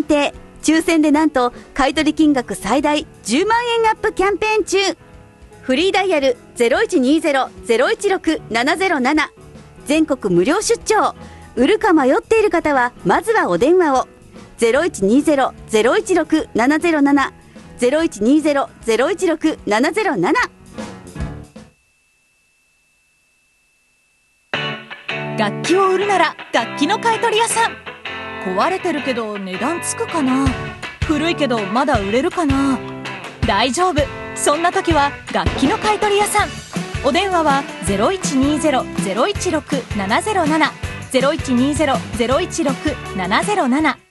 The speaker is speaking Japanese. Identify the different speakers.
Speaker 1: 定抽選でなんと買取金額最大10万円アップキャンペーン中。フリーダイヤル 0120-016-707 全国無料出張。売るか迷っている方はまずはお電話を。 0120-016-707 0120-016-707。
Speaker 2: 楽器を売るなら楽器の買い取り屋さん。壊れてるけど値段つくかな、古いけどまだ売れるかな。大丈夫、そんな時は楽器の買い取り屋さん。お電話は 0120-016-707 0120-016-707